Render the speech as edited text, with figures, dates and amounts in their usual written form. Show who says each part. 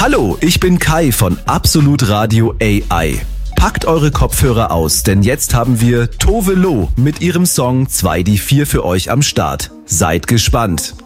Speaker 1: Hallo, ich bin Kai von Absolut Radio AI. Packt eure Kopfhörer aus, denn jetzt haben wir Tove Lo mit ihrem Song 2 die 4 für euch am Start. Seid gespannt.